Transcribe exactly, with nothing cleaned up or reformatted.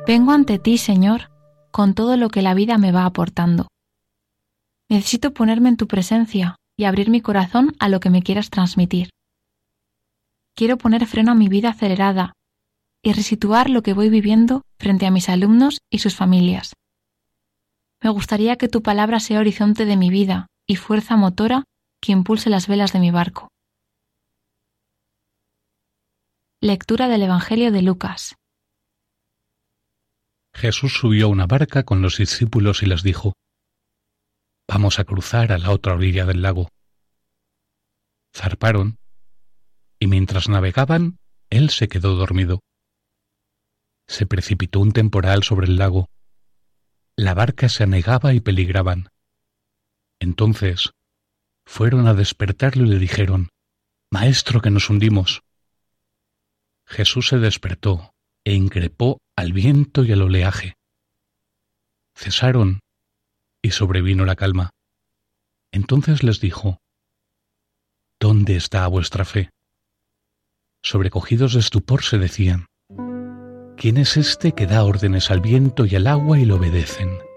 Vengo ante ti, Señor, con todo lo que la vida me va aportando. Necesito ponerme en tu presencia y abrir mi corazón a lo que me quieras transmitir. Quiero poner freno a mi vida acelerada y resituar lo que voy viviendo frente a mis alumnos y sus familias. Me gustaría que tu palabra sea horizonte de mi vida y fuerza motora que impulse las velas de mi barco. Lectura del Evangelio de Lucas. Jesús subió a una barca con los discípulos y les dijo: «Vamos a cruzar a la otra orilla del lago». Zarparon, y mientras navegaban, él se quedó dormido. Se precipitó un temporal sobre el lago. La barca se anegaba y peligraban. Entonces fueron a despertarlo y le dijeron: «Maestro, que nos hundimos». Jesús se despertó e increpó al viento y al oleaje. Cesaron y sobrevino la calma. Entonces les dijo: «¿Dónde está vuestra fe?». Sobrecogidos de estupor se decían: «¿Quién es este que da órdenes al viento y al agua y le obedecen?».